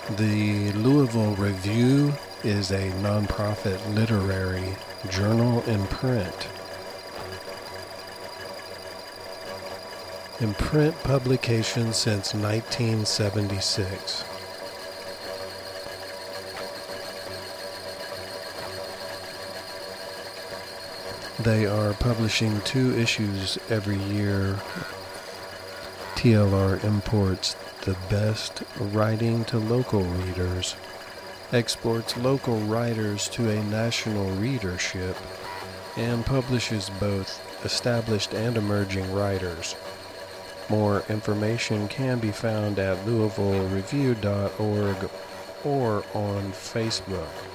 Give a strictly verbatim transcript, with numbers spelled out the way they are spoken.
The Louisville Review is a nonprofit literary journal in print. In print publication since nineteen seventy-six. They are publishing two issues every year. T L R imports the best writing to local readers, exports local writers to a national readership, and publishes both established and emerging writers. More information can be found at louisville review dot org or on Facebook.